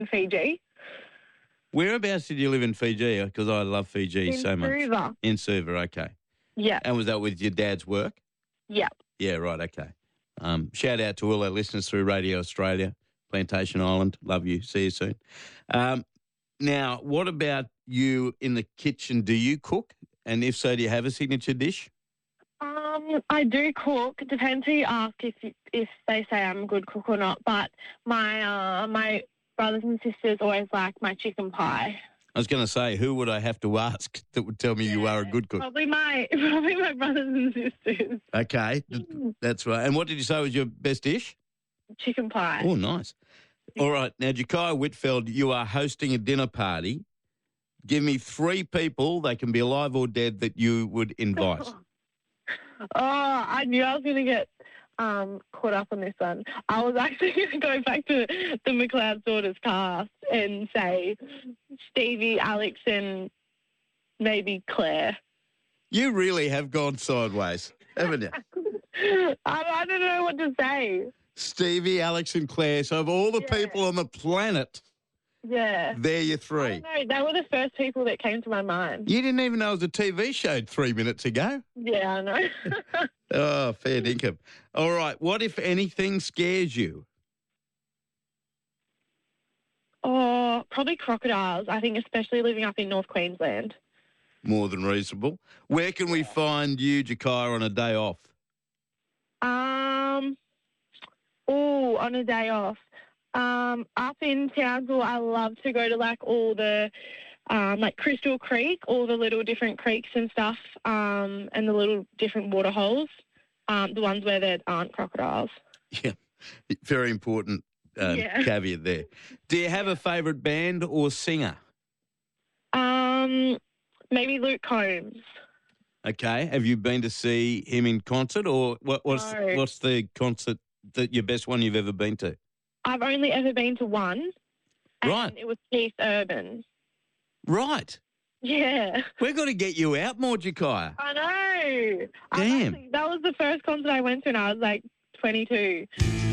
in Fiji. Whereabouts did you live in Fiji? Because I love Fiji In so much. Suva. In Suva, okay. Yeah. And was that with your dad's work? Yeah. Yeah, right, okay. Shout out to all our listeners through Radio Australia, Plantation Island. Love you. See you soon. Now, what about you in the kitchen? Do you cook? And if so, do you have a signature dish? I do cook. Depends who you ask if they say I'm a good cook or not. But my brothers and sisters always like my chicken pie. I was going to say, who would I have to ask that would tell me you are a good cook? Probably my brothers and sisters. Okay, that's right. And what did you say was your best dish? Chicken pie. Oh, nice. All right. Now, Jakaya Whitfield, you are hosting a dinner party. Give me 3 people, they can be alive or dead, that you would invite. I knew I was going to get caught up on this one. I was actually going to go back to the McLeod Daughters cast and say Stevie, Alex, and maybe Claire. You really have gone sideways, haven't you? I don't know what to say. Stevie, Alex, and Claire. So of all the people on the planet, they're your 3. No, they were the first people that came to my mind. You didn't even know it was a TV show 3 minutes ago. Yeah, I know. Oh, fair dinkum. All right. What, if anything, scares you? Oh, probably crocodiles. I think especially living up in North Queensland. More than reasonable. Where can we find you, Jakaya, on a day off? On a day off. Up in Townsville, I love to go to like all the like Crystal Creek, all the little different creeks and stuff, and the little different water holes, the ones where there aren't crocodiles. Yeah, very important caveat there. Do you have a favourite band or singer? Maybe Luke Combs. Okay. Have you been to see him in concert, or what's the concert your best one you've ever been to? I've only ever been to one. Right. And it was Keith Urban. Right. Yeah. We've got to get you out more, Jakaya. I know. Damn. That was the first concert I went to and I was like 22.